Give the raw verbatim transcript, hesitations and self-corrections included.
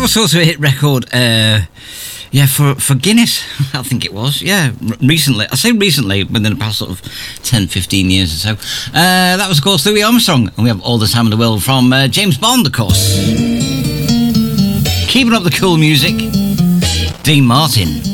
was also a hit record, uh, yeah, for, for Guinness, I think it was, yeah, r- recently. I say recently, within the past sort of ten, fifteen years or so. Uh, that was, of course, Louis Armstrong, and we have All the Time in the World from uh, James Bond, of course. Keeping up the cool music, Dean Martin.